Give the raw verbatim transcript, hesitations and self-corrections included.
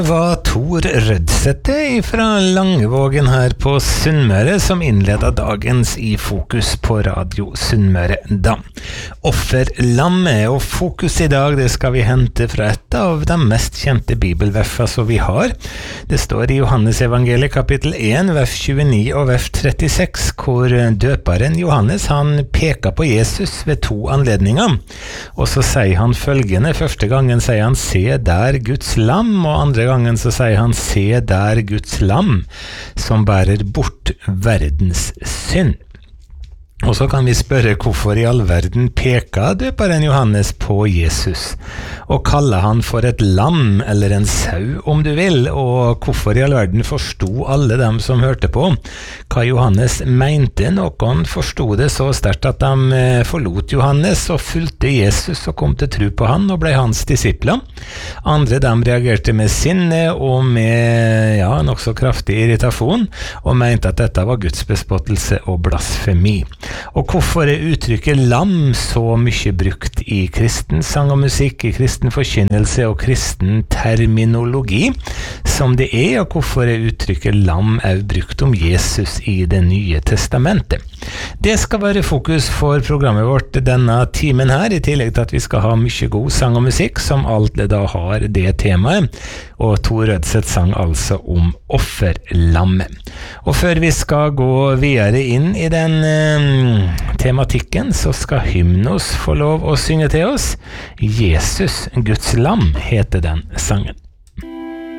var Tor Rødsette fra Langevågen her på Sunnmøre som innledet dagens I Fokus på Radio Sunnmøre da. Offerlammet og fokus I dag, det skal vi hente fra et av de mest kjente bibelverfene som vi har. Det står I Johannes evangeliet kapittel en, vers tjueni og vers trettiseks, hvor døperen Johannes han peker på Jesus ved to anledninger. Og så sier han følgende, første gangen sier han se der Guds lam, og andre gangen så sier han se der Guds lam som bærer bort verdens synd. Og så kan vi spørre hvorfor I all verden peker døperen Johannes på Jesus og kaller han for et lam eller en sau om du vil, og hvorfor I all verden forstod alle dem som hørte på hva Johannes mente. Noen forstod det så sterkt at de forlot Johannes og fulgte Jesus og kom til tro på han og ble hans disipler. Andre de reagerte med sinne og med ja, nok så kraftig irritasjon og mente at dette var Guds bespottelse og blasfemi. Og hvorfor er uttrykket lam så mye brukt I kristen sang og musikk, I kristen forkynnelse og kristen terminologi som det er, og hvorfor er uttrykket lam også brukt om Jesus I det nye testamentet? Det skal være fokus for programmet vårt denne timen her, I tillegg til at vi skal ha mye god sang og musikk som alt det da har det temaet, og Tor Rødseth sang altså om offerlammet. Og før vi skal gå videre inn I den eh, tematikken, så skal Hymnos få lov å synge til oss. Jesus, Guds lam, heter den sangen.